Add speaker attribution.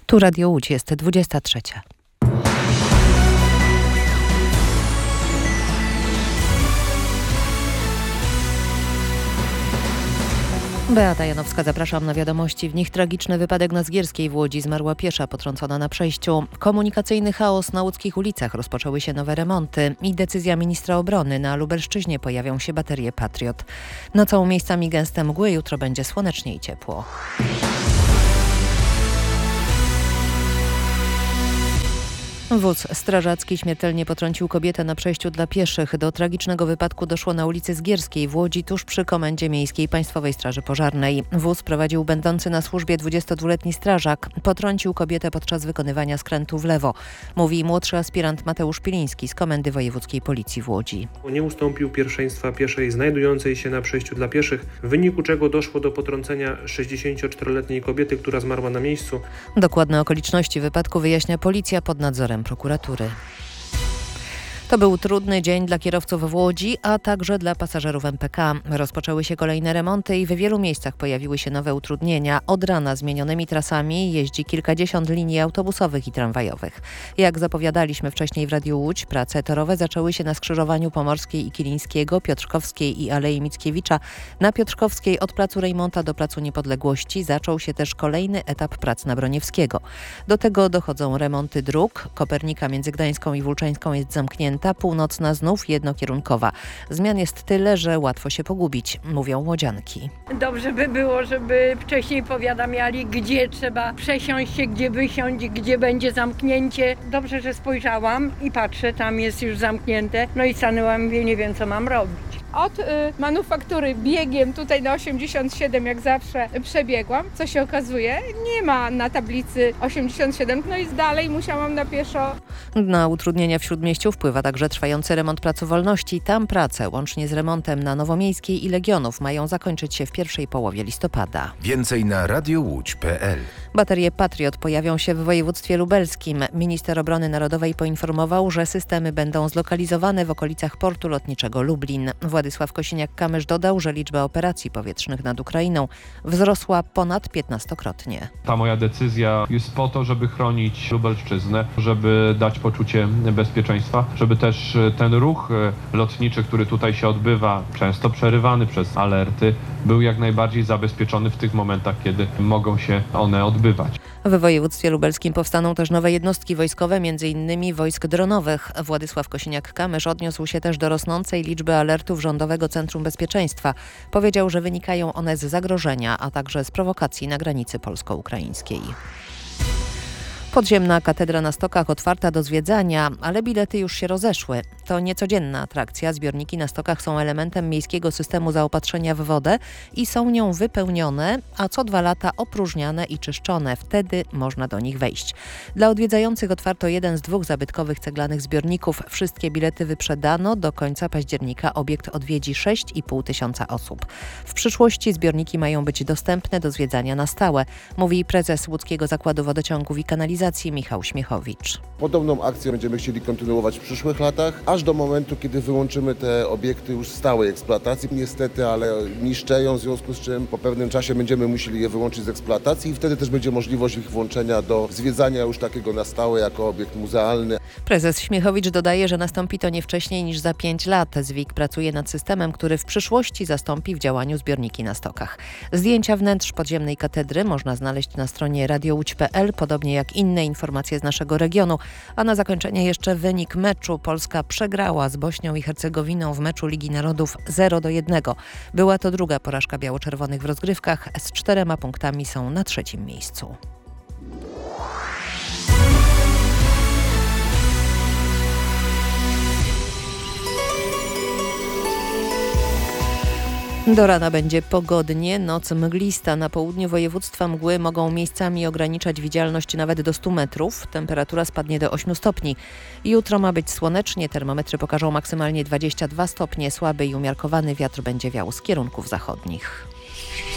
Speaker 1: Tu Radio Łódź, jest 23. Beata Janowska, zapraszam na wiadomości. W nich tragiczny wypadek na Zgierskiej w Łodzi. Zmarła piesza potrącona na przejściu. Komunikacyjny chaos na łódzkich ulicach. Rozpoczęły się nowe remonty i decyzja ministra obrony. Na Lubelszczyźnie pojawią się baterie Patriot. Nocą miejscami gęste mgły, jutro będzie słonecznie i ciepło. Wóz strażacki śmiertelnie potrącił kobietę na przejściu dla pieszych. Do tragicznego wypadku doszło na ulicy Zgierskiej w Łodzi, tuż przy Komendzie Miejskiej Państwowej Straży Pożarnej. Wóz prowadził będący na służbie 22-letni strażak. Potrącił kobietę podczas wykonywania skrętu w lewo. Mówi młodszy aspirant Mateusz Piliński z Komendy Wojewódzkiej Policji w Łodzi.
Speaker 2: Nie ustąpił pierwszeństwa pieszej znajdującej się na przejściu dla pieszych, w wyniku czego doszło do potrącenia 64-letniej kobiety, która zmarła na miejscu.
Speaker 1: Dokładne okoliczności wypadku wyjaśnia policja pod nadzorem prokuratury. To był trudny dzień dla kierowców w Łodzi, a także dla pasażerów MPK. Rozpoczęły się kolejne remonty i w wielu miejscach pojawiły się nowe utrudnienia. Od rana zmienionymi trasami jeździ kilkadziesiąt linii autobusowych i tramwajowych. Jak zapowiadaliśmy wcześniej w Radiu Łódź, prace torowe zaczęły się na skrzyżowaniu Pomorskiej i Kilińskiego, Piotrkowskiej i Alei Mickiewicza. Na Piotrkowskiej od placu Rejmonta do placu Niepodległości zaczął się też kolejny etap prac na Broniewskiego. Do tego dochodzą remonty dróg. Kopernika między Gdańską i Włóczeńską jest zamknięta. Północna znów jednokierunkowa. Zmian jest tyle, że łatwo się pogubić, mówią łodzianki.
Speaker 3: Dobrze by było, żeby wcześniej powiadamiali, gdzie trzeba przesiąść się, gdzie wysiąść, gdzie będzie zamknięcie. Dobrze, że spojrzałam i patrzę, tam jest już zamknięte. No i stanęłam, mówię, nie wiem, co mam robić.
Speaker 4: Od manufaktury biegiem tutaj na 87 jak zawsze przebiegłam. Co się okazuje, nie ma na tablicy 87, no i dalej musiałam na pieszo.
Speaker 1: Na utrudnienia w Śródmieściu wpływa także trwający remont Placu Wolności. Tam prace, łącznie z remontem na Nowomiejskiej i Legionów, mają zakończyć się w pierwszej połowie listopada.
Speaker 5: Więcej na radiołódź.pl.
Speaker 1: Baterie Patriot pojawią się w województwie lubelskim. Minister Obrony Narodowej poinformował, że systemy będą zlokalizowane w okolicach portu lotniczego Lublin. Władysław Kosiniak-Kamysz dodał, że liczba operacji powietrznych nad Ukrainą wzrosła ponad 15-krotnie.
Speaker 6: Ta moja decyzja jest po to, żeby chronić Lubelszczyznę, żeby dać poczucie bezpieczeństwa, żeby też ten ruch lotniczy, który tutaj się odbywa, często przerywany przez alerty, był jak najbardziej zabezpieczony w tych momentach, kiedy mogą się one odbywać.
Speaker 1: W województwie lubelskim powstaną też nowe jednostki wojskowe, m.in. wojsk dronowych. Władysław Kosiniak-Kamysz odniósł się też do rosnącej liczby alertów Rządowego Centrum Bezpieczeństwa. Powiedział, że wynikają one z zagrożenia, a także z prowokacji na granicy polsko-ukraińskiej. Podziemna katedra na Stokach otwarta do zwiedzania, ale bilety już się rozeszły. To niecodzienna atrakcja. Zbiorniki na Stokach są elementem miejskiego systemu zaopatrzenia w wodę i są nią wypełnione, a co 2 lata opróżniane i czyszczone. Wtedy można do nich wejść. Dla odwiedzających otwarto jeden z 2 zabytkowych ceglanych zbiorników. Wszystkie bilety wyprzedano. Do końca października obiekt odwiedzi 6,5 tysiąca osób. W przyszłości zbiorniki mają być dostępne do zwiedzania na stałe, mówi prezes Łódzkiego Zakładu Wodociągów i Kanalizacji Michał Śmiechowicz.
Speaker 7: Podobną akcję będziemy chcieli kontynuować w przyszłych latach, aż do momentu, kiedy wyłączymy te obiekty już z stałej eksploatacji. Niestety, ale niszczeją, w związku z czym po pewnym czasie będziemy musieli je wyłączyć z eksploatacji i wtedy też będzie możliwość ich włączenia do zwiedzania już takiego na stałe jako obiekt muzealny.
Speaker 1: Prezes Śmiechowicz dodaje, że nastąpi to nie wcześniej niż za 5 lat. ZWIK pracuje nad systemem, który w przyszłości zastąpi w działaniu zbiorniki na Stokach. Zdjęcia wnętrz podziemnej katedry można znaleźć na stronie radiołódź.pl, podobnie jak inne informacje z naszego regionu. A na zakończenie jeszcze wynik meczu. Polska przegrała z Bośnią i Hercegowiną w meczu Ligi Narodów 0-1. Była to druga porażka biało-czerwonych w rozgrywkach. Z 4 punktami są na 3. miejscu. Do rana będzie pogodnie, noc mglista. Na południu województwa mgły mogą miejscami ograniczać widzialność nawet do 100 metrów. Temperatura spadnie do 8 stopni. Jutro ma być słonecznie, termometry pokażą maksymalnie 22 stopnie. Słaby i umiarkowany wiatr będzie wiał z kierunków zachodnich.